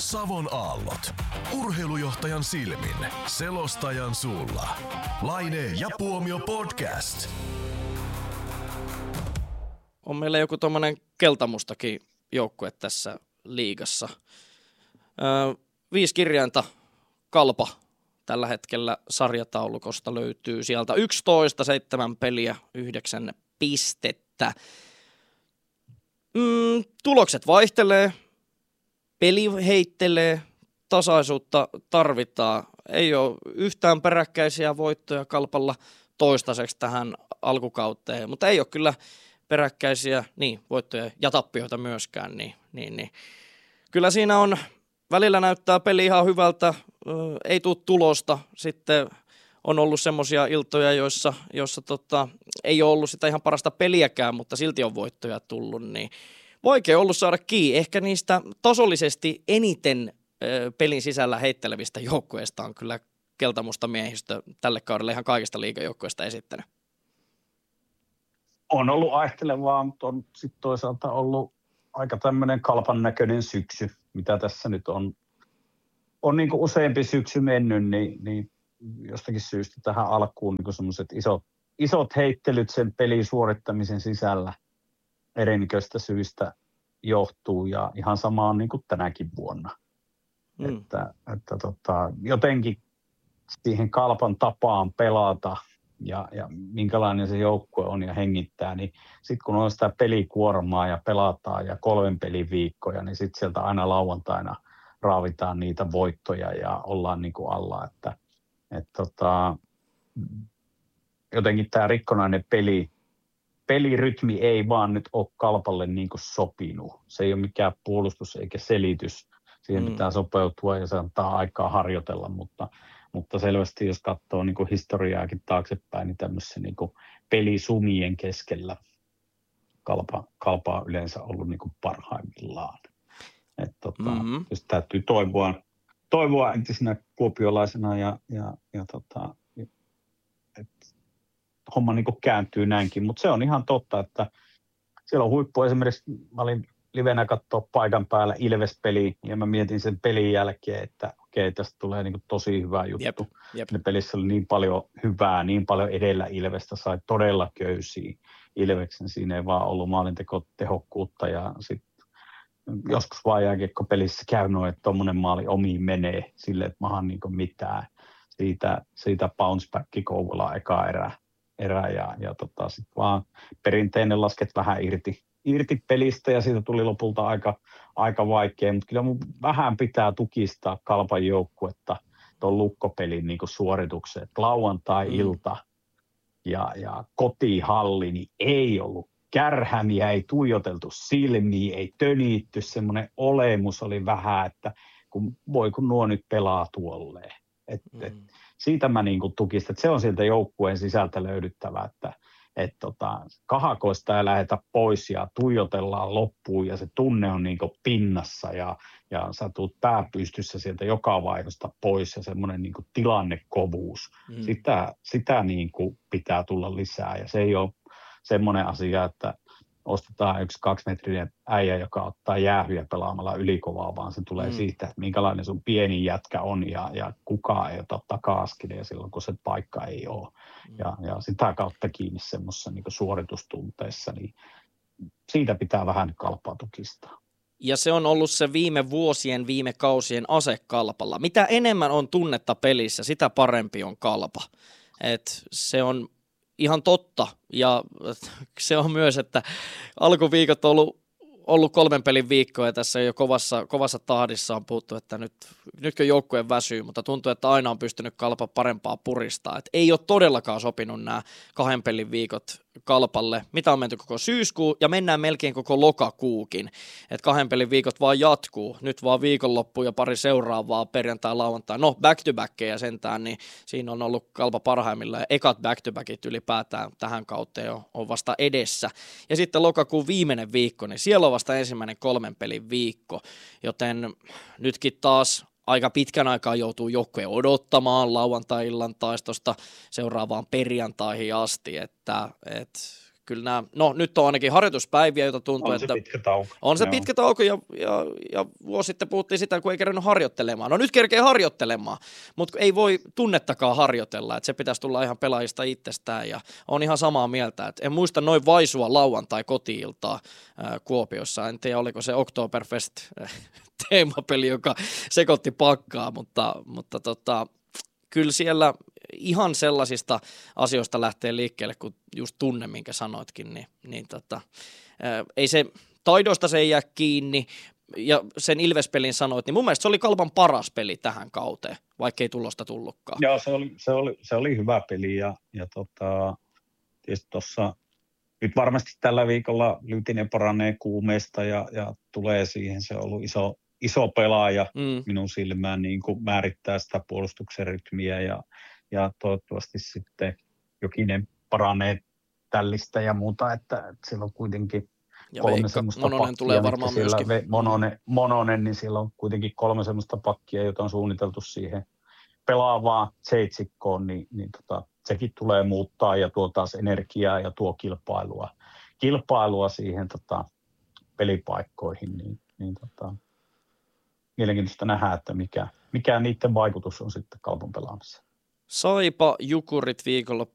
Savon aallot. Urheilujohtajan silmin. Selostajan suulla. Laine ja Puomio podcast. On meillä joku tommonen keltamustakin joukkue tässä liigassa. 5 kirjainta Kalpa tällä hetkellä sarjataulukosta löytyy sieltä 11, 7 peliä, 9 pistettä. Tulokset vaihtelee, peli heittelee, tasaisuutta tarvitaan. Ei ole yhtään peräkkäisiä voittoja Kalpalla toistaiseksi tähän alkukauteen, mutta ei ole kyllä peräkkäisiä voittoja ja tappioita myöskään. Niin. Kyllä siinä on, välillä näyttää peli ihan hyvältä, ei tule tulosta, sitten on ollut semmoisia iltoja, joissa ei ole ollut sitä ihan parasta peliäkään, mutta silti on voittoja tullut, niin vaikea ollut saada kiinni. Ehkä niistä tasollisesti eniten pelin sisällä heittelevistä joukkueista on kyllä keltamusta miehistö tälle kaudelle ihan kaikista liigajoukkueista esittänyt. On ollut aihtelevaa, mutta on sitten toisaalta ollut aika tämmöinen Kalpan näköinen syksy, mitä tässä nyt on niin kuin useampi syksy mennyt, niin jostakin syystä tähän alkuun niin semmoiset isot heittelyt sen pelin suorittamisen sisällä erinäköistä syistä johtuu ja ihan samaan niin kuin tänäkin vuonna. Että jotenkin siihen Kalpan tapaan pelata ja minkälainen se joukkue on ja hengittää, niin sitten kun on sitä pelikuormaa ja pelataan ja 3 pelin viikkoja, niin sitten sieltä aina lauantaina raavitaan niitä voittoja ja ollaan niin kuin alla, että jotenkin tämä rikkonainen pelirytmi ei vaan nyt ole Kalpalle niin kuin sopinut. Se ei ole mikään puolustus eikä selitys. Siihen pitää sopeutua ja se antaa aikaa harjoitella, mutta selvästi jos katsoo niin kuin historiaakin taaksepäin, niin tämmöisen niin kuin pelisumien keskellä Kalpa on yleensä ollut niin kuin parhaimmillaan. Jos täytyy toivoa entisenä kuopiolaisena että homma niin kuin kääntyy näinkin, mutta se on ihan totta, että siellä on huippu. Esimerkiksi mä olin livenä katsoa paikan päällä Ilves-peliä ja mä mietin sen pelin jälkeen, että okei, tästä tulee niin kuin tosi hyvä juttu. Jep. Ne pelissä oli niin paljon hyvää, niin paljon edellä Ilvestä, sai todella köysiä Ilveksen. Siinä ei vaan ollut maalintekotehokkuutta ja sitten joskus vaan jääkiekkopelissä käy noin, että tommonen maali omiin menee silleen, että mahan niin kuin mitään. Siitä bounce back Kouvolaan eka erä ja sitten vaan perinteinen lasket vähän irti pelistä ja siitä tuli lopulta aika vaikea, mutta kyllä mun vähän pitää tukistaa Kalpan joukkuetta tuon lukkopelin niin kuin suorituksen. Lauantai-ilta ja kotihalli niin ei ollut kärhämiä, ei tuijoteltu silmiä, ei tönitty, semmoinen olemus oli vähän, että kun nuo nyt pelaa tuolleen. Siitä mä niin kuin tukistan, että se on sieltä joukkueen sisältä löydyttävä, että kahakoista ei lähdetä pois ja tuijotellaan loppuun ja se tunne on niin kuin pinnassa ja sä tuut pääpystyssä sieltä joka vaiheesta pois ja semmoinen niin kuin tilannekovuus. Sitä niin kuin pitää tulla lisää ja se ei ole semmoinen asia, että ostetaan 1-2-metrinen äijä, joka ottaa jäähyjä pelaamalla ylikovaa, vaan se tulee siitä, että minkälainen sun pieni jätkä on ja kukaan ei ota taka-askelia silloin, kun se paikka ei ole. Ja sitä kautta kiinni semmoisessa niin suoritustunteessa, niin siitä pitää vähän Kalpaa tukistaa. Ja se on ollut se viime vuosien, viime kausien ase Kalpalla. Mitä enemmän on tunnetta pelissä, sitä parempi on Kalpa. Et se on ihan totta, ja se on myös, että alkuviikot on ollut 3 pelin viikkoa, ja tässä jo kovassa tahdissa on puhuttu, että nytkö joukkue väsyy, mutta tuntuu, että aina on pystynyt Kalpa parempaa puristaa. Et ei ole todellakaan sopinut nämä 2 pelin viikot Kalpalle, mitä on menty koko syyskuu, ja mennään melkein koko lokakuukin. Et 2 pelin viikot vaan jatkuu, nyt vaan viikonloppu ja pari seuraavaa perjantai, lauantai, back-to-backkejä sentään, niin siinä on ollut Kalpa parhaimmillaan, ja ekat back-to-backit ylipäätään tähän kauteen on vasta edessä. Ja sitten lokakuun viimeinen viikko, niin siellä on vasta ensimmäinen 3 pelin viikko, joten nytkin taas aika pitkän aikaa joutuu joukkue odottamaan lauantai-illan taistosta seuraavaan perjantaihin asti, että kyllä nämä, no nyt on ainakin harjoituspäiviä, joita tuntuu, On että se pitkä tauko. on se pitkä tauko ja vuosi sitten puhuttiin sitä, kun ei kerännyt harjoittelemaan. No nyt kerkee harjoittelemaan, mutta ei voi tunnettakaan harjoitella, että se pitäisi tulla ihan pelaajista itsestään ja on ihan samaa mieltä, että en muista noin vaisua lauantai koti-iltaa Kuopiossa, en tiedä oliko se Oktoberfest teemapeli, joka sekoitti pakkaa, mutta kyllä siellä ihan sellaisista asioista lähtee liikkeelle, kun just tunne, minkä sanoitkin, niin ei se, taidosta se ei jää kiinni, ja sen Ilves-pelin sanoit, niin mun mielestä se oli Kalpan paras peli tähän kauteen, vaikka ei tulosta tullutkaan. Joo, se oli hyvä peli, ja tietysti tuossa nyt varmasti tällä viikolla Lytinen paranee kuumeesta ja tulee siihen, se on ollut iso pelaaja minun silmään, niin kuin määrittää sitä puolustuksen rytmiä ja toivottavasti sitten Jokinen paranee tällistä ja muuta, että siellä on kuitenkin ja kolme semmoista Mononen pakkia, tulee varmaan myöskin. Mononen, niin siellä on kuitenkin kolme semmoista pakkia, joita on suunniteltu siihen pelaavaan seitsikkoon, niin sekin tulee muuttaa ja tuo taas energiaa ja tuo kilpailua siihen pelipaikkoihin, niin mielenkiintoista nähdä, että mikä niiden vaikutus on sitten Kalpan pelaamisessa. Saipa Jukurit viikolla